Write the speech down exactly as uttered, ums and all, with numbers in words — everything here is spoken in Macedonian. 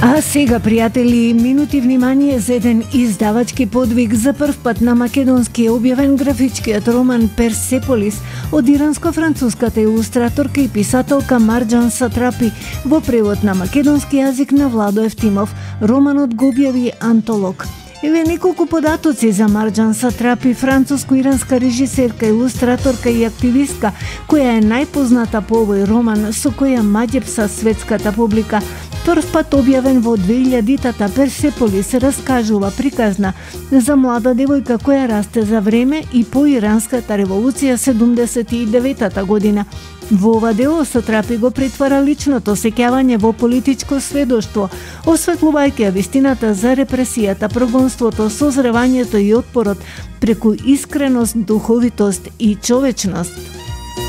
А сега, пријатели, минути внимание за еден издавачки подвиг. За прв пат на македонски е објавен графичкиот роман Персеполис од иранско-француската илустраторка и писателка Марџан Сатрапи во превод на македонски јазик на Владо Евтимов. Романот го објави Антолог. Еве неколку податоци за Марџан Сатрапи, француско-иранска режисерка, илустраторка и активистка, која е најпозната по овој роман, со која маѓепса светската публика. Прв пат објавен во две илјадитата, Персеполис раскажува приказна за млада девојка која расте за време и по иранската револуција седумдесет и деветата година. Во ова дело Сатрапи го претвара личното сеќавање во политичко сведоштво, осветлувајќи ја вистината за репресијата, прогонството, созревањето и отпорот преку искреност, духовитост и човечност.